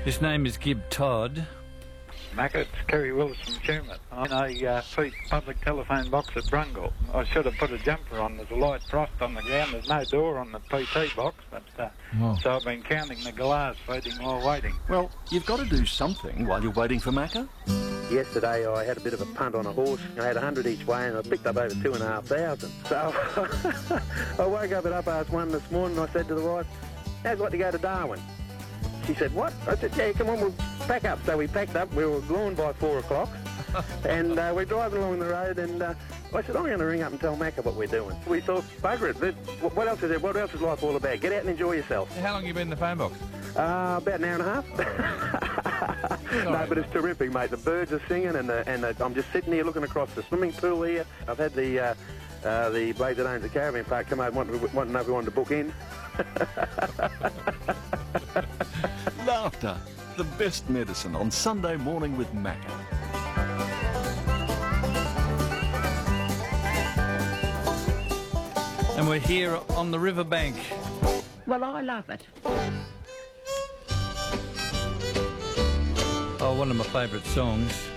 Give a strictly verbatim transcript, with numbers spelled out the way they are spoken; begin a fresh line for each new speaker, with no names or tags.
His name is Gib Todd.
Mac, it's Kerry Willis from Tumut. I'm in a uh, Peak public telephone box at Brungle. I should have put a jumper on. There's a light frost on the ground. There's no door on the P T box, but uh,
Oh.
so I've been counting the glass feeding while waiting.
Well, you've got to do something while you're waiting for Macca.
Yesterday I had a bit of a punt on a horse. I had a hundred each way and I picked up over two and a half thousand. So I woke up at up past one this morning and I said to the wife, how's it like to go to Darwin? She said, what? I said, yeah, come on, we'll pack up. So we packed up. We were gone by four o'clock. and uh, we're driving along the road and uh, I said, I'm going to ring up and tell Macca what we're doing. We thought, bugger it. What else is there? What else is life all about? Get out and enjoy yourself.
How long have you been in the phone box?
Uh, about an hour and a half. No, but it's terrific, mate. The birds are singing, and the, and the, I'm just sitting here looking across the swimming pool here. I've had the uh, uh, the bloke that owns the caravan park come over and want, want to know if we wanted to book in.
Laughter, the best medicine on Sunday morning with Macca.
And we're here on the riverbank.
Well, I love it.
Oh, one of my favourite songs.